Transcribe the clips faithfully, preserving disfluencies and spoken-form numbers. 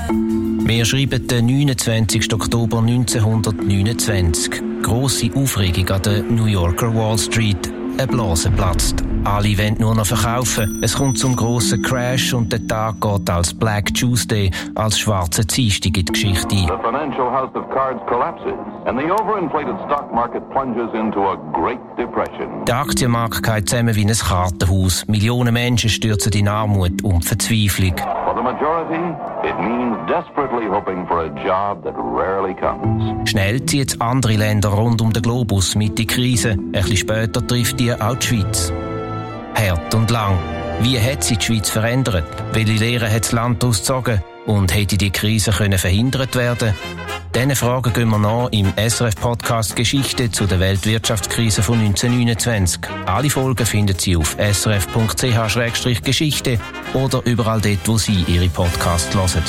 Wir schreiben den neunundzwanzigsten Oktober neunzehnhundertneunundzwanzig. Grosse Aufregung an der New Yorker Wall Street. Eine Blase platzt. Alle wollen nur noch verkaufen. Es kommt zum grossen Crash und der Tag geht als Black Tuesday, als schwarzer Dienstag in die Geschichte ein. The financial house of cards collapses and the overinflated stock market plunges into a great depression. Der Aktienmarkt geht zusammen wie ein Kartenhaus. Millionen Menschen stürzen in Armut und Verzweiflung. For the majority, it means desperately hoping for a job that rarely comes. Schnell zieht andere Länder rund um den Globus mit in die Krise. Ein bisschen später trifft die auch die Schweiz. Hart und lang. Wie hat sich die Schweiz verändert? Welche Lehren hat das Land daraus gezogen? Und hätte die Krise können verhindert werden? Diesen Fragen gehen wir nach im S R F-Podcast Geschichte zu der Weltwirtschaftskrise von neunzehnhundertneunundzwanzig. Alle Folgen finden Sie auf s r f punkt c h slash geschichte oder überall dort, wo Sie Ihre Podcasts hören.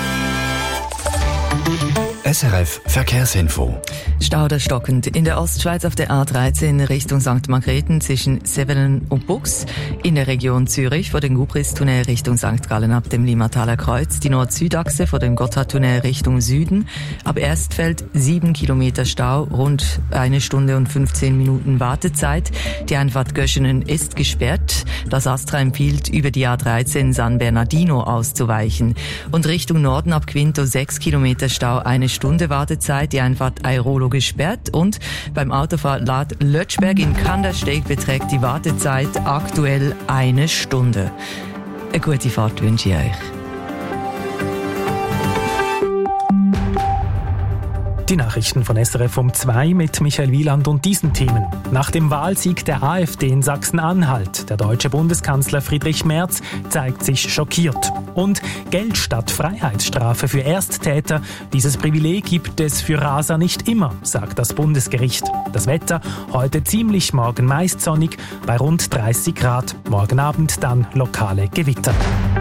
S R F Verkehrsinfo. Stau oder stockend in der Ostschweiz auf der A dreizehn Richtung Sankt Margrethen zwischen Sevelen und Bux. In der Region Zürich vor dem Gubristunnel Richtung Sankt Gallen ab dem Limmataler Kreuz. Die Nord-Süd-Achse vor dem Gotthardtunnel Richtung Süden. Ab Erstfeld sieben Kilometer Stau, rund eine Stunde und fünfzehn Minuten Wartezeit. Die Einfahrt Göschenen ist gesperrt. Das Astra empfiehlt, über die A dreizehn San Bernardino auszuweichen. Und Richtung Norden ab Quinto sechs Kilometer Stau, eine Stunde Wartezeit. Die Einfahrt Airolo gesperrt und beim Autofahrrad Lötschberg in Kandersteg beträgt die Wartezeit aktuell eine Stunde. Eine gute Fahrt wünsche ich euch. Die Nachrichten von S R F um zwei mit Michael Wieland und diesen Themen. Nach dem Wahlsieg der AfD in Sachsen-Anhalt, der deutsche Bundeskanzler Friedrich Merz zeigt sich schockiert. Und Geld statt Freiheitsstrafe für Ersttäter. Dieses Privileg gibt es für Raser nicht immer, sagt das Bundesgericht. Das Wetter heute ziemlich, morgen meist sonnig bei rund dreißig Grad. Morgen Abend dann lokale Gewitter.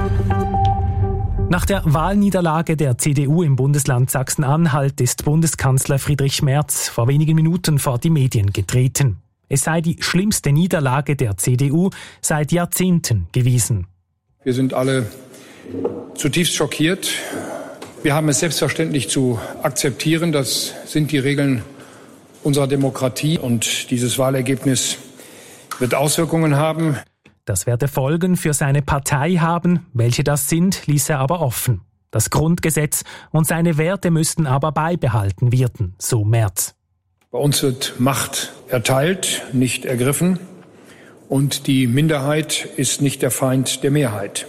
Nach der Wahlniederlage der C D U im Bundesland Sachsen-Anhalt ist Bundeskanzler Friedrich Merz vor wenigen Minuten vor die Medien getreten. Es sei die schlimmste Niederlage der C D U seit Jahrzehnten gewesen. Wir sind alle zutiefst schockiert. Wir haben es selbstverständlich zu akzeptieren. Das sind die Regeln unserer Demokratie. Und dieses Wahlergebnis wird Auswirkungen haben. Das werde Folgen für seine Partei haben. Welche das sind, ließ er aber offen. Das Grundgesetz und seine Werte müssten aber beibehalten werden, so Merz. Bei uns wird Macht erteilt, nicht ergriffen. Und die Minderheit ist nicht der Feind der Mehrheit.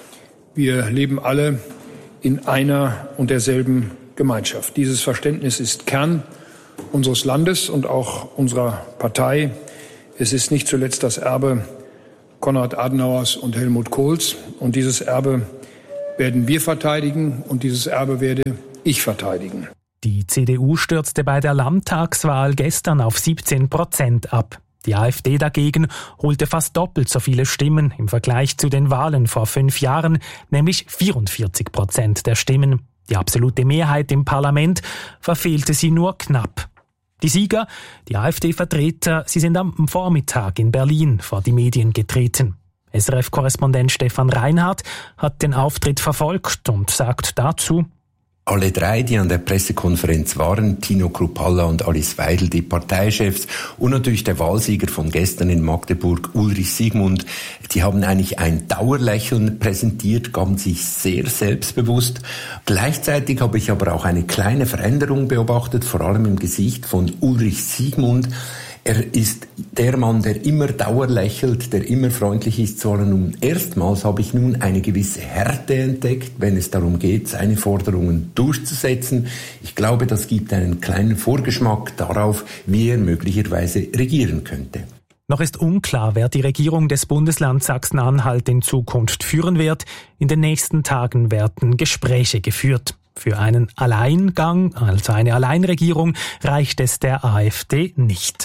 Wir leben alle in einer und derselben Gemeinschaft. Dieses Verständnis ist Kern unseres Landes und auch unserer Partei. Es ist nicht zuletzt das Erbe Konrad Adenauers und Helmut Kohls. Und dieses Erbe werden wir verteidigen und dieses Erbe werde ich verteidigen. Die C D U stürzte bei der Landtagswahl gestern auf siebzehn Prozent ab. Die AfD dagegen holte fast doppelt so viele Stimmen im Vergleich zu den Wahlen vor fünf Jahren, nämlich vierundvierzig Prozent der Stimmen. Die absolute Mehrheit im Parlament verfehlte sie nur knapp. Die Sieger, die AfD-Vertreter, sie sind am Vormittag in Berlin vor die Medien getreten. S R F-Korrespondent Stefan Reinhardt hat den Auftritt verfolgt und sagt dazu: Alle drei, die an der Pressekonferenz waren, Tino Kruppalla und Alice Weidel, die Parteichefs, und natürlich der Wahlsieger von gestern in Magdeburg, Ulrich Siegmund, die haben eigentlich ein Dauerlächeln präsentiert, gaben sich sehr selbstbewusst. Gleichzeitig habe ich aber auch eine kleine Veränderung beobachtet, vor allem im Gesicht von Ulrich Siegmund. Er ist der Mann, der immer dauerlächelt, der immer freundlich ist zu allen. Und erstmals habe ich nun eine gewisse Härte entdeckt, wenn es darum geht, seine Forderungen durchzusetzen. Ich glaube, das gibt einen kleinen Vorgeschmack darauf, wie er möglicherweise regieren könnte. Noch ist unklar, wer die Regierung des Bundeslands Sachsen-Anhalt in Zukunft führen wird. In den nächsten Tagen werden Gespräche geführt. Für einen Alleingang, also eine Alleinregierung, reicht es der AfD nicht.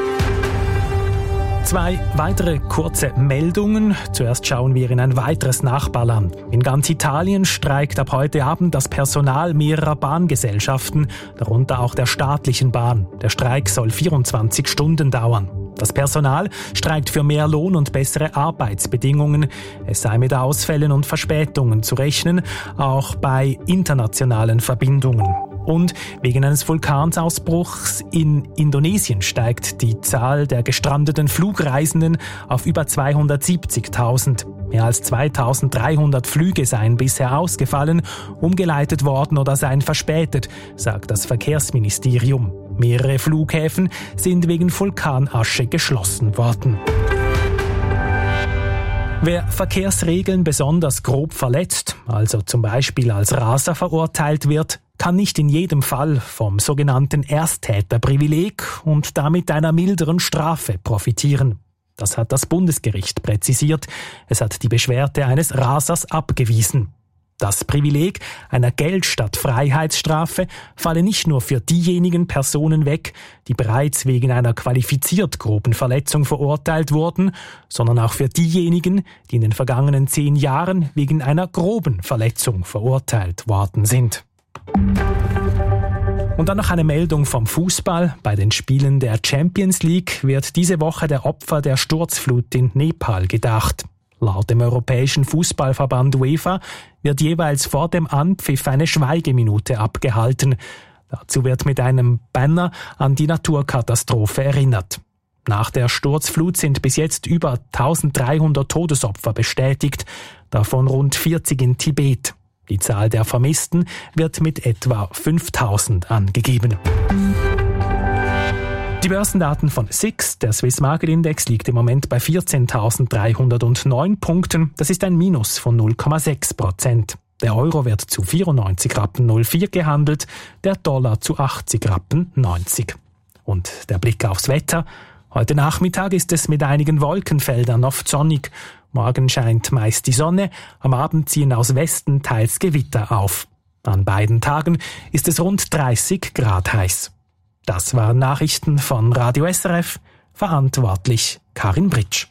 Zwei weitere kurze Meldungen. Zuerst schauen wir in ein weiteres Nachbarland. In ganz Italien streikt ab heute Abend das Personal mehrerer Bahngesellschaften, darunter auch der staatlichen Bahn. Der Streik soll vierundzwanzig Stunden dauern. Das Personal streikt für mehr Lohn und bessere Arbeitsbedingungen. Es sei mit Ausfällen und Verspätungen zu rechnen, auch bei internationalen Verbindungen. Und wegen eines Vulkansausbruchs in Indonesien steigt die Zahl der gestrandeten Flugreisenden auf über zweihundertsiebzigtausend. Mehr als zweitausenddreihundert Flüge seien bisher ausgefallen, umgeleitet worden oder seien verspätet, sagt das Verkehrsministerium. Mehrere Flughäfen sind wegen Vulkanasche geschlossen worden. Wer Verkehrsregeln besonders grob verletzt, also zum Beispiel als Raser verurteilt wird, kann nicht in jedem Fall vom sogenannten Ersttäterprivileg und damit einer milderen Strafe profitieren. Das hat das Bundesgericht präzisiert. Es hat die Beschwerde eines Rasers abgewiesen. Das Privileg einer Geld- statt Freiheitsstrafe falle nicht nur für diejenigen Personen weg, die bereits wegen einer qualifiziert groben Verletzung verurteilt wurden, sondern auch für diejenigen, die in den vergangenen zehn Jahren wegen einer groben Verletzung verurteilt worden sind. Und dann noch eine Meldung vom Fußball. Bei den Spielen der Champions League wird diese Woche der Opfer der Sturzflut in Nepal gedacht. Laut dem Europäischen Fußballverband UEFA wird jeweils vor dem Anpfiff eine Schweigeminute abgehalten. Dazu wird mit einem Banner an die Naturkatastrophe erinnert. Nach der Sturzflut sind bis jetzt über eintausenddreihundert Todesopfer bestätigt, davon rund vierzig in Tibet. Die Zahl der Vermissten wird mit etwa fünftausend angegeben. Die Börsendaten von S I X, der Swiss Market Index, liegt im Moment bei vierzehntausenddreihundertneun Punkten. Das ist ein Minus von null Komma sechs Prozent. Der Euro wird zu vierundneunzig Rappen null vier gehandelt, der Dollar zu achtzig Rappen neunzig. Und der Blick aufs Wetter. Heute Nachmittag ist es mit einigen Wolkenfeldern oft sonnig. Morgen scheint meist die Sonne, am Abend ziehen aus Westen teils Gewitter auf. An beiden Tagen ist es rund dreißig Grad heiß. Das waren Nachrichten von Radio S R F, verantwortlich Karin Britsch.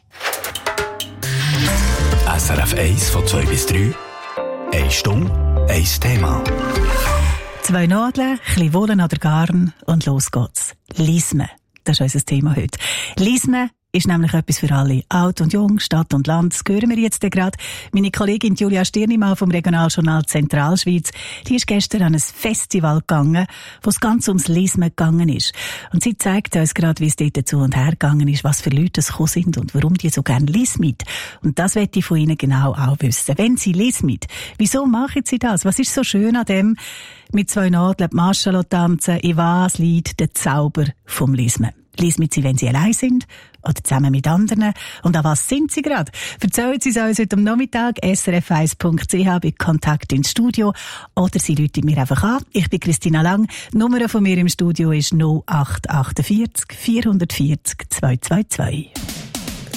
S R F eins von zwei bis drei. Eine Stunde, ein Thema. Zwei Nadeln, ein bisschen Wolle oder Garn und los geht's. Lisme, das ist unser Thema heute. Lisme ist nämlich etwas für alle. Alt und jung, Stadt und Land. Das hören wir jetzt gerade. Meine Kollegin Julia Stirnimann vom Regionaljournal Zentralschweiz, die ist gestern an ein Festival gegangen, wo es ganz ums Lisme gegangen ist. Und sie zeigt uns gerade, wie es dort zu und her gegangen ist, was für Leute es gekommen sind und warum die so gerne Lismit. Und das möchte ich von Ihnen genau auch wissen. Wenn Sie Lismit, wieso machen Sie das? Was ist so schön an dem, mit zwei Nadeln die Marschalot tanzen? In was liegt der Zauber vom Lisme? Lismit Sie, wenn Sie allein sind oder zusammen mit anderen. Und an was sind Sie gerade? Erzählen Sie es uns heute am Nachmittag, s r f eins punkt c h bei Kontakt ins Studio. Oder Sie rufen mir einfach an. Ich bin Christina Lang. Die Nummer von mir im Studio ist null acht acht vier vier vier null zwei zwei zwei.